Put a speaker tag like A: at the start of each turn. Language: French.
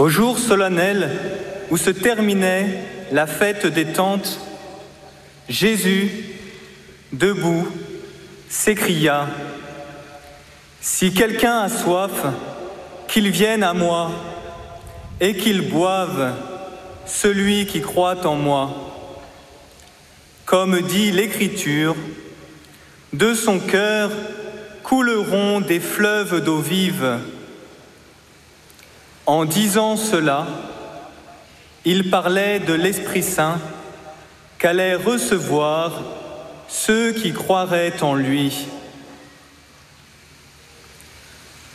A: Au jour solennel où se terminait la fête des Tentes, Jésus, debout, s'écria : « Si quelqu'un a soif, qu'il vienne à moi et qu'il boive, celui qui croit en moi. Comme dit l'Écriture, de son cœur couleront des fleuves d'eau vive. » En disant cela, il parlait de l'Esprit Saint qu'allaient recevoir ceux qui croiraient en lui.